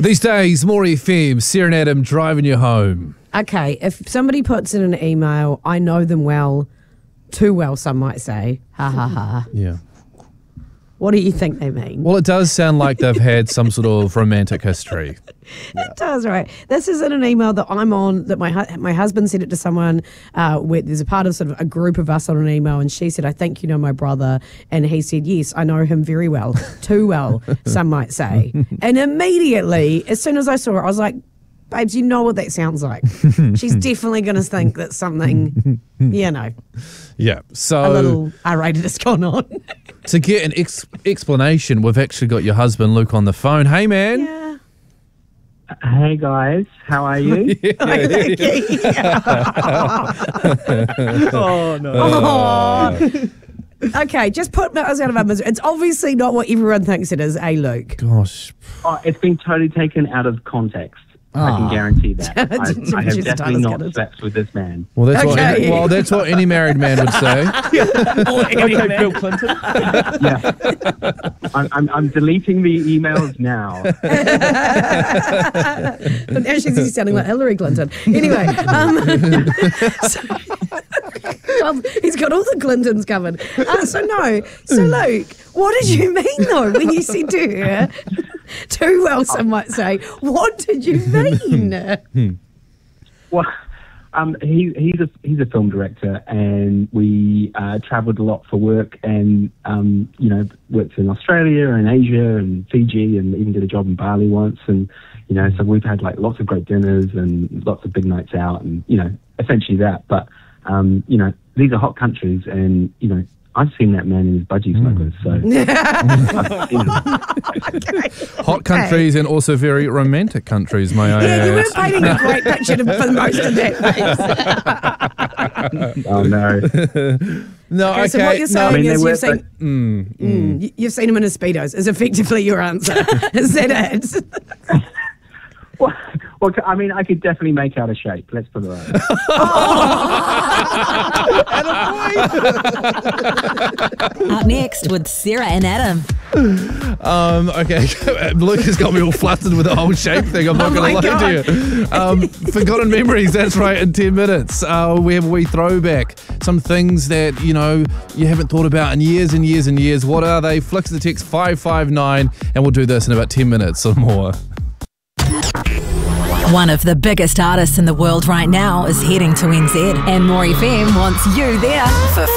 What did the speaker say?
These days, more FM, Sarah and Adam driving you home. Okay, if somebody puts in an email, I know them well, too well, some might say. Ha ha ha. Yeah. What do you think they mean? Well, it does sound like they've had some sort of romantic history. It does, right? This is in an email that I'm on, that my husband sent it to someone, where there's a part of sort of a group of us on an email, and she said, I think you know my brother. And he said, yes, I know him very well. Too well, some might say. And immediately, as soon as I saw it, I was like, babes, you know what that sounds like. She's definitely going to think that something, Yeah, so a little R-rated has gone on. to get an explanation, we've actually got your husband, Luke, on the phone. Hey, man. Yeah. Hey guys, how are you? Oh, no. Oh. Okay, just put us out of our misery. It's obviously not what everyone thinks it is, Luke? Gosh. Oh, it's been totally taken out of context. I can guarantity that. I have Just definitely not discarded. slept with this man. Well, that's Okay. that's what any married man would say. Okay, Bill Clinton. Yeah, I'm deleting the emails now. But now she's sounding like Hillary Clinton. Anyway, he's got all the Clintons covered. So Luke, what did you mean though when you said to her, too well, some might say, what did you mean? Well, he's a film director, and we travelled a lot for work, and worked in Australia and Asia and Fiji, and even did a job in Bali once, and so we've had like lots of great dinners and lots of big nights out, and essentially that. But these are hot countries, and I've seen that man in his budgie smugglers, so I've seen him. Hot countries and also very romantic countries, may I Yeah, you add. weren't painting a great picture for most of that face. Oh no. No, okay. So what you're saying I mean, is they you've seen, you've seen him in his Speedos, is effectively your answer. Is that it? Well, I mean, I could definitely make out a shape. Let's put it like that. Up next with Sarah and Adam. Okay, Luke has got me all flustered with the whole shape thing. I'm not going to lie to you. Forgotten memories, that's right, in 10 minutes. We have a wee throwback. Some things that, you haven't thought about in years and years and years. What are they? Flick the text 559 and we'll do this in about 10 minutes or more. One of the biggest artists in the world right now is heading to NZ, and More FM wants you there for